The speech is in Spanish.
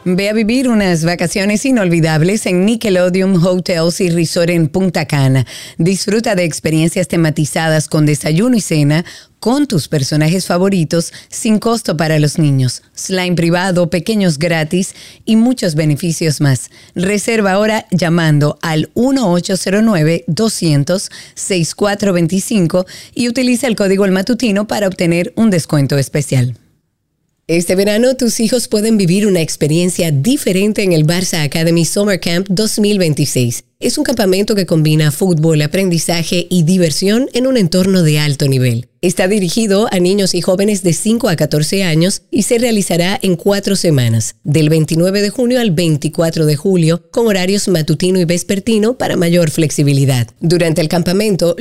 Ve a vivir unas vacaciones inolvidables en Nickelodeon Hotels y Resort en Punta Cana. Disfruta de experiencias tematizadas con desayuno y cena con tus personajes favoritos sin costo para los niños. Slime privado, pequeños gratis y muchos beneficios más. Reserva ahora llamando al 1-809-200-6425 y utiliza el código El Matutino para obtener un descuento especial. Este verano, tus hijos pueden vivir una experiencia diferente en el Barça Academy Summer Camp 2026. Es un campamento que combina fútbol, aprendizaje y diversión en un entorno de alto nivel. Está dirigido a niños y jóvenes de 5 a 14 años y se realizará en 4 semanas, del 29 de junio al 24 de julio, con horarios matutino y vespertino para mayor flexibilidad. Durante el campamento,